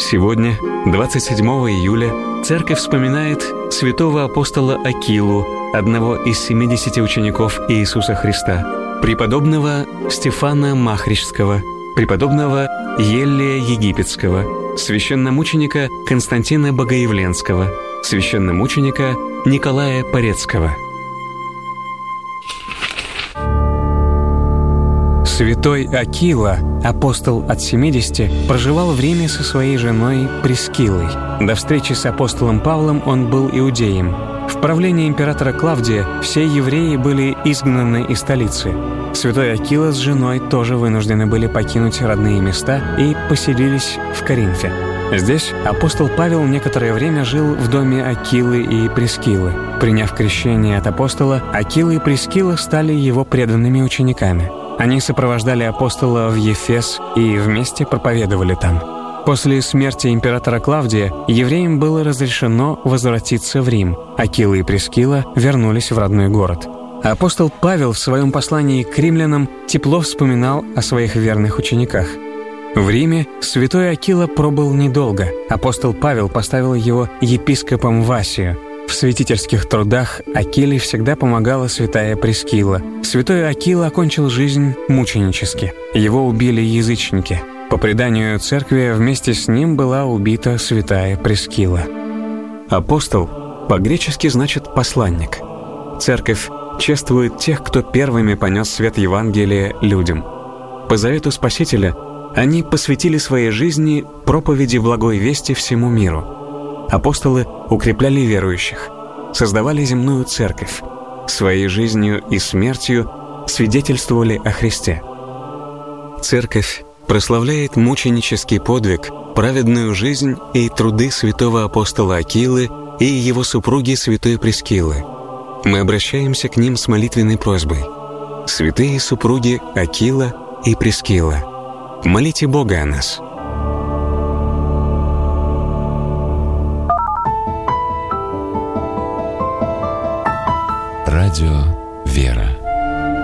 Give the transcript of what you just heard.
Сегодня, 27 июля, Церковь вспоминает святого апостола Акилу, одного из 70 учеников Иисуса Христа, преподобного Стефана Махричского, преподобного Еллия Египетского, священномученика Константина Богоявленского, священномученика Николая Порецкого. Святой Акила, апостол от 70, проживал в Риме со своей женой Прискиллой. До встречи с апостолом Павлом он был иудеем. В правлении императора Клавдия все евреи были изгнаны из столицы. Святой Акила с женой тоже вынуждены были покинуть родные места и поселились в Коринфе. Здесь апостол Павел некоторое время жил в доме Акилы и Прискиллы. Приняв крещение от апостола, Акила и Прискилла стали его преданными учениками. Они сопровождали апостола в Ефес и вместе проповедовали там. После смерти императора Клавдия евреям было разрешено возвратиться в Рим. Акила и Прискилла вернулись в родной город. Апостол Павел в своем послании к римлянам тепло вспоминал о своих верных учениках. В Риме святой Акила пробыл недолго. Апостол Павел поставил его епископом в Асию. В святительских трудах Акиле всегда помогала святая Прискилла. Святой Акила окончил жизнь мученически. Его убили язычники. По преданию церкви, вместе с ним была убита святая Прискилла. Апостол по-гречески значит «посланник». Церковь чествует тех, кто первыми понес свет Евангелия людям. По завету Спасителя они посвятили своей жизни проповеди благой вести всему миру. Апостолы укрепляли верующих, создавали земную церковь, своей жизнью и смертью свидетельствовали о Христе. Церковь прославляет мученический подвиг, праведную жизнь и труды святого апостола Акилы и его супруги святой Прискиллы. Мы обращаемся к ним с молитвенной просьбой. Святые супруги Акила и Прискилла, молите Бога о нас. Радио «Вера».